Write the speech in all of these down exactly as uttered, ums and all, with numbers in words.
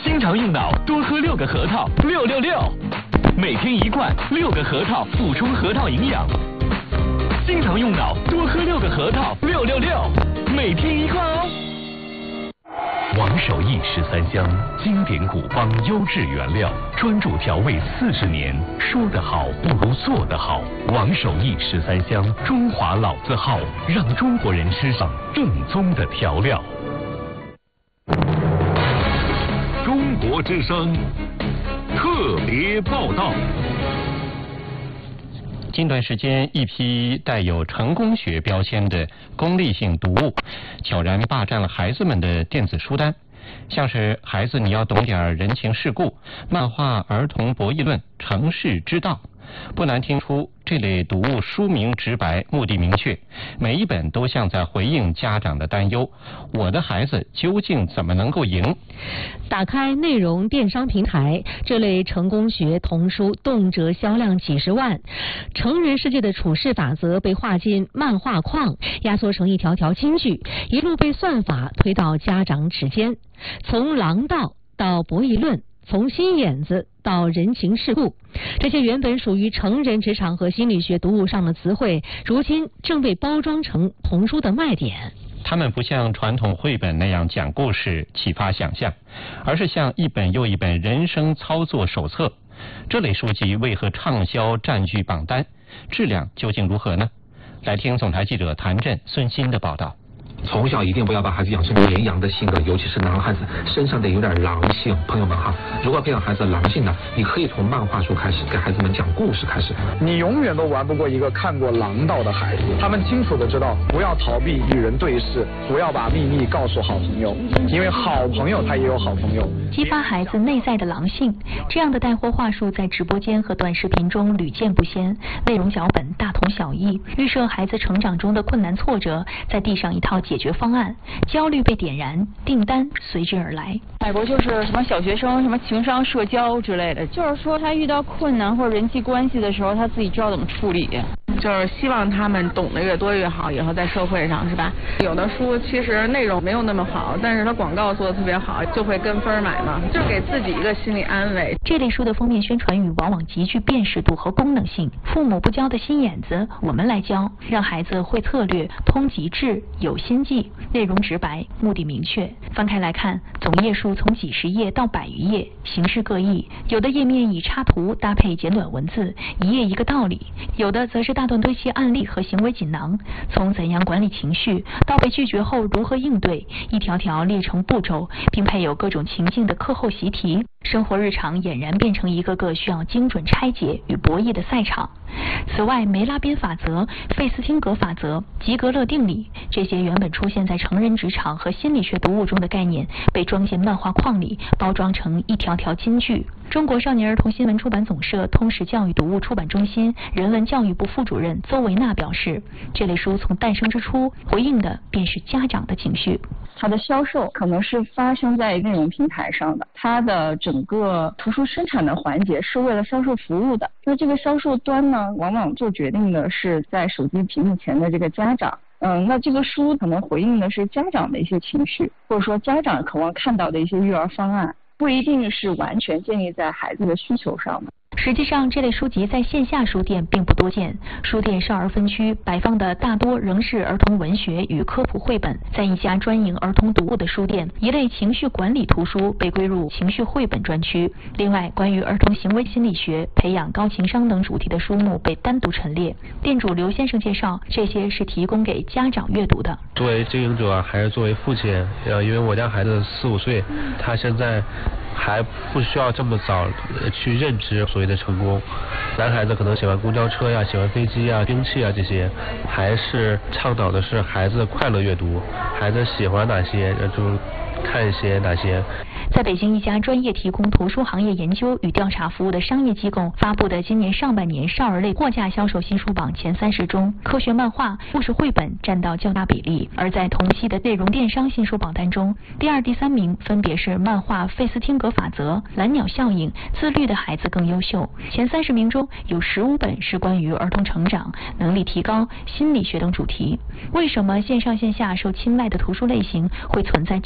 经常用脑，多喝六个核桃，六六六。每天一罐，六个核桃，补充核桃营养。经常用脑，多喝六个核桃，六六六。每天一罐哦。王守义十三香，经典古方优质原料，专注调味四十年，说得好不如做得好。王守义十三香，中华老字号，让中国人吃上正宗的调料。 中国之声特别报道。 近段时间，一批带有成功学标签的功利性读物，悄然霸占了孩子们的电子书单，像是《孩子你要懂点人情世故》、漫画儿童博弈论、成事之道。不难听出，这类读物书名直白，目的明确，每一本都像在回应家长的担忧：我的孩子究竟怎么能够赢？ 打开内容电商平台，这类成功学童书动辄销量几十万。成人世界的处事法则被划进漫画框，压缩成一条条金句，一路被算法推到家长指尖。从狼道到博弈论，从心眼子到人情世故，这些原本属于成人职场和心理学读物上的词汇，如今正被包装成童书的卖点。 它们不像传统绘本那样讲故事启发想象，而是像一本又一本人生操作手册。这类书籍为何畅销占据榜单？质量究竟如何呢？来听总台记者谭震、孙鑫的报道。 从小一定不要把孩子养成绵羊的性格，尤其是男孩子身上得有点狼性。朋友们哈，如果培养孩子狼性呢，你可以从漫画书开始，给孩子们讲故事开始。 你永远都玩不过一个看过狼道的孩子，他们清楚的知道不要逃避与人对视，不要把秘密告诉好朋友，因为好朋友他也有好朋友。 激发孩子内在的狼性，这样的带货话术在直播间和短视频中屡见不鲜，内容脚本大同小异，预设孩子成长中的困难挫折，再递上一套解决方案，焦虑被点燃，订单随之而来。 美国就是什么小学生什么情商社交之类的，就是说他遇到困难或者人际关系的时候，他自己知道怎么处理。 就是希望他们懂得越多越好，以后在社会上是吧？有的书其实内容没有那么好，但是它广告做的特别好，就会跟风买嘛，就给自己一个心理安慰。 这类书的封面宣传语往往极具辨识度和功能性，父母不教的心眼子，我们来教，让孩子会策略，通极致，有心计，内容直白，目的明确。翻开来看，总页数从几十页到百余页，形式各异，有的页面以插图搭配简短文字，一页一个道理，有的则是大段堆砌案例和行为锦囊，从怎样管理情绪到被拒绝后如何应对，一条条列成步骤，并配有各种情境的课后习题。生活日常俨然变成一个个需要精准拆解与博弈的赛场。此外，梅拉宾法则、费斯汀格法则、吉格勒定理，这些原本出现在成人职场和心理学读物中的概念，被装进漫画框里，包装成一条条金句。中国少年儿童新闻出版总社通识教育读物出版中心人文教育部副主任邹维娜表示，这类书从诞生之初，回应的便是家长的情绪。 它的销售可能是发生在内容平台上的，它的整个图书生产的环节是为了销售服务的。那这个销售端呢，往往做决定的是在手机屏幕前的这个家长。嗯，那这个书可能回应的是家长的一些情绪，或者说家长渴望看到的一些育儿方案，不一定是完全建立在孩子的需求上的。 实际上，这类书籍在线下书店并不多见，书店少儿分区摆放的大多仍是儿童文学与科普绘本。在一家专营儿童读物的书店，一类情绪管理图书被归入情绪绘本专区。另外，关于儿童行为心理学、培养高情商等主题的书目被单独陈列。店主刘先生介绍，这些是提供给家长阅读的。 作为经营者还是作为父亲，呃，因为我家孩子四五岁，他现在还不需要这么早去认知所谓的成功。男孩子可能喜欢公交车呀，喜欢飞机啊、兵器啊这些，还是倡导的是孩子快乐阅读，孩子喜欢哪些就看一些哪些。 在北京一家专业提供图书行业研究与调查服务的商业机构发布的今年上半年少儿类货架销售新书榜前三十中，科学漫画、故事绘本占到较大比例。而在同期的内容电商新书榜单中，第二、第三名分别是漫画《费斯汀格法则》、《蓝鸟效应》、《自律的孩子更优秀》。前三十名中有十五本是关于儿童成长、能力提高、心理学等主题。为什么线上线下受青睐的图书类型会存在巨大差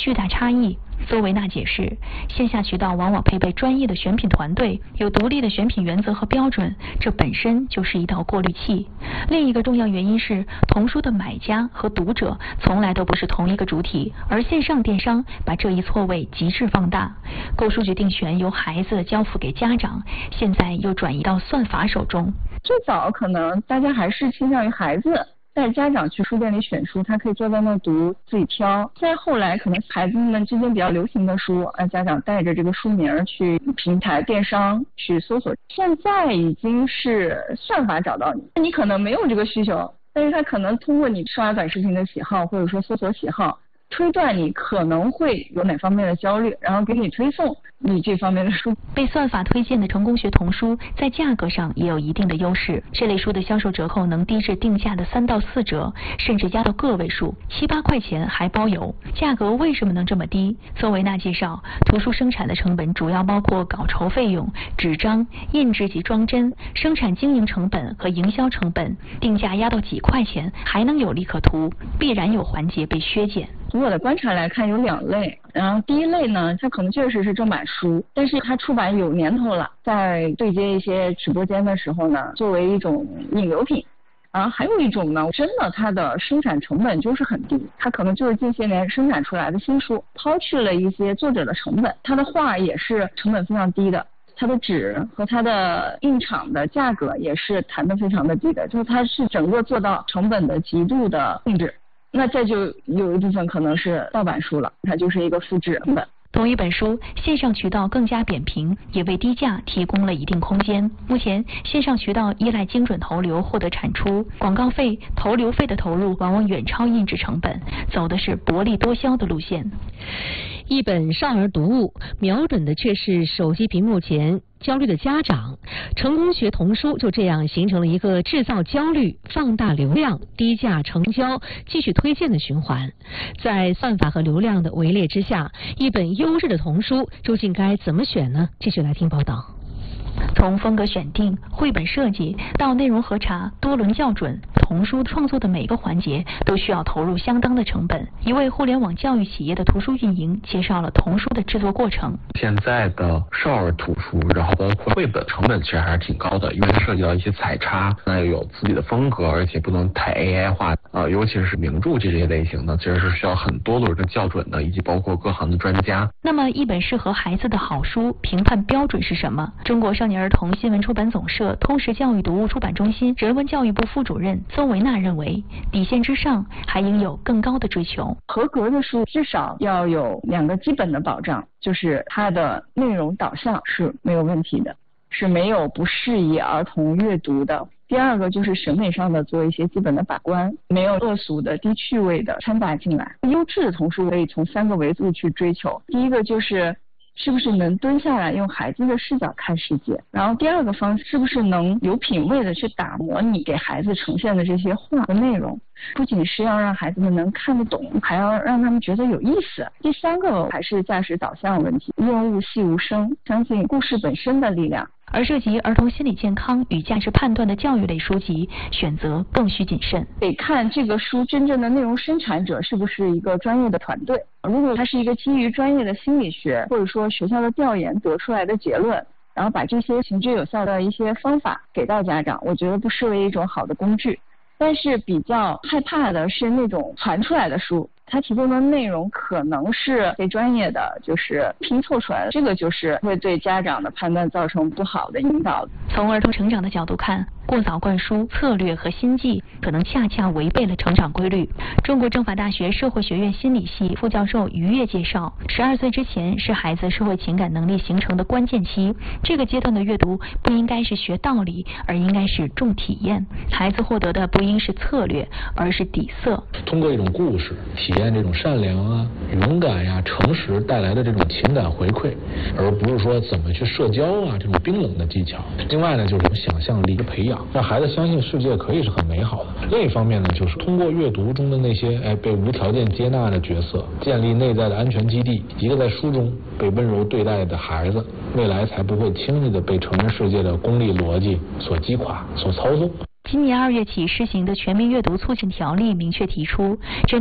差异。邹维娜解释，线下渠道往往配备专业的选品团队，有独立的选品原则和标准，这本身就是一道过滤器。另一个重要原因是，童书的买家和读者从来都不是同一个主体，而线上电商把这一错位极致放大。购书决定权由孩子交付给家长，现在又转移到算法手中。 最早可能大家还是倾向于孩子带家长去书店里选书，他可以坐在那读，自己挑。再后来，可能孩子们之间比较流行的书，啊，家长带着这个书名去平台电商去搜索。现在已经是算法找到你，你可能没有这个需求，但是他可能通过你刷短视频的喜好，或者说搜索喜好，推断你可能会有哪方面的焦虑，然后给你推送你这方面的书。 被算法推荐的成功学童书在价格上也有一定的优势，这类书的销售折扣能低至定价的三到四折，甚至压到个位数，七八块钱还包邮。价格为什么能这么低？邹维娜介绍，图书生产的成本主要包括稿酬费用、纸张、印制及装帧、生产经营成本和营销成本，定价压到几块钱还能有利可图，必然有环节被削减。 从我的观察来看，有两类。然后第一类呢，它可能确实是正版书，但是它出版有年头了，在对接一些直播间的时候呢，作为一种引流品。然后还有一种呢，真的它的生产成本就是很低，它可能就是近些年生产出来的新书，抛去了一些作者的成本，它的画也是成本非常低的。它的纸和它的印厂的价格也是谈得非常的低的，就是它是整个做到成本的极度的控制。那再就有一部分可能是盗版书了，它就是一个复制成本。 同一本书，线上渠道更加扁平，也为低价提供了一定空间。目前，线上渠道依赖精准投流获得产出，广告费、投流费的投入往往远超印制成本，走的是薄利多销的路线。 一本少儿读物，瞄准的却是手机屏幕前焦虑的家长。成功学童书就这样形成了一个制造焦虑、放大流量、低价成交、继续推荐的循环。在算法和流量的围猎之下，一本优质的童书究竟该怎么选呢？继续来听报道。 从风格选定、绘本设计到内容核查、多轮校准，童书创作的每个环节都需要投入相当的成本。一位互联网教育企业的图书运营介绍了童书的制作过程。 现在的少儿图书，然后包括绘本，成本其实还是挺高的，因为它涉及到一些彩插，那有自己的风格，而且不能太 A I 化。呃，尤其是名著这些类型的，其实是需要很多轮的校准的，以及包括各行的专家。 那么，一本适合孩子的好书评判标准是什么？中国少年儿童新闻出版总社通识教育读物出版中心人文教育部副主任邹维娜认为，底线之上还应有更高的追求。 合格的书至少要有两个基本的保障，就是它的内容导向是没有问题的，是没有不适宜儿童阅读的。第二个就是审美上的做一些基本的把关，没有恶俗的、低趣味的掺杂进来。优质的童书可以从三个维度去追求，第一个就是是不是能蹲下来用孩子的视角看世界，然后第二个方式是不是能有品位的去打磨你给孩子呈现的这些话和内容，不仅是要让孩子们能看得懂，还要让他们觉得有意思。第三个还是价值导向问题，润物细无声，相信故事本身的力量。 而涉及儿童心理健康与价值判断的教育类书籍，选择更需谨慎。 得看这个书真正的内容生产者是不是一个专业的团队。如果它是一个基于专业的心理学或者说学校的调研得出来的结论，然后把这些行之有效的一些方法给到家长，我觉得不失为一种好的工具。但是比较害怕的是那种传出来的书，它提供的内容可能是非专业的，就是拼凑出来的，这个就是会对家长的判断造成不好的引导。 从儿童成长的角度看，过早灌输策略和心计，可能恰恰违背了成长规律。中国政法大学社会学院心理系副教授于越介绍，十二岁之前是孩子社会情感能力形成的关键期，这个阶段的阅读不应该是学道理，而应该是重体验。孩子获得的不应是策略，而是底色。 通过一种故事体验这种善良啊、勇敢呀、诚实带来的这种情感回馈，而不是说怎么去社交啊这种冰冷的技巧。另外呢，就是想象力的培养，让孩子相信世界可以是很美好的。另一方面呢，就是通过阅读中的那些哎被无条件接纳的角色，建立内在的安全基地。一个在书中被温柔对待的孩子，未来才不会轻易的被成人世界的功利逻辑所击垮、所操纵。 今年二月起施行的全民阅读促进条例明确提出，针